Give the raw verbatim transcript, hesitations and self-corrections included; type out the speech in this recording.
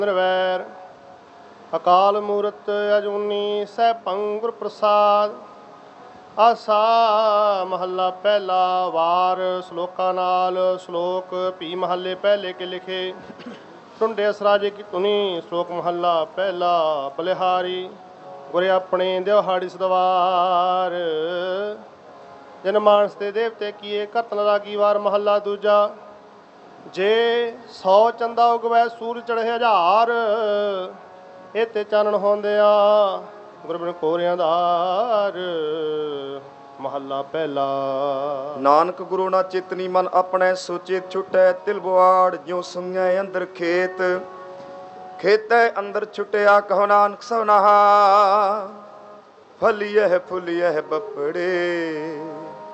ਨਿਰਵੈਰ ਅਕਾਲ ਮੂਰਤ ਅਜੂਨੀ ਸੈਭੰ ਗੁਰ ਪ੍ਰਸਾਦ। ਆਸਾ ਮਹੱਲਾ ਪਹਿਲਾ। ਵਾਰ ਸ਼ਲੋਕਾਂ ਨਾਲ। ਸ਼ਲੋਕ ਭੀ ਮਹੱਲੇ ਪਹਿਲੇ ਕੇ ਲਿਖੇ। ਟੁੰਡੇ ਅਸਰਾਜੇ ਕੀ ਧੁਨੀ। ਸ਼ਲੋਕ ਮਹੱਲਾ ਪਹਿਲਾ। ਬਲਿਹਾਰੀ ਗੁਰੇ ਆਪਣੇ ਦਿਵਹਾੜੀ ਸਦਵਾਰ। ਜਨ ਮਾਨਸ ਤੇ ਦੇਵਤੇ ਕੀਏ ਕਰਤਨ ਰਾਗੀ ਵਾਰ। ਮਹੱਲਾ ਦੂਜਾ। ਜੇ ਸੌ ਚੰਦਾ ਉਗਵੈ ਸੂਰਜ ਚੜ੍ਹੇ ਹਜ਼ਾਰ। ਇਹ ਤੇ ਚਾਨਣ ਹੁੰਦਿਆਂ ਗੁਰਬਿਨ ਕੋਰਿਆਂ ਦਾਰ। ਮਹੱਲਾ ਪਹਿਲਾ। ਨਾਨਕ ਗੁਰੂ ਨਾ ਚੇਤਨੀ ਮਨ ਆਪਣੇ ਸੋਚੇ ਛੁਟੈ ਤਿਲ ਬਵਾੜ। ਜਿਉ ਸੁਣਿਐ ਅੰਦਰ ਖੇਤ ਖੇਤੈ ਅੰਦਰ ਛੁਟਿਆ ਕਹੋ ਨਾਨਕ ਸਭਨਾਹਾ। ਫਲੀਐ ਫੁਲੀਐ ਬਪੜੇ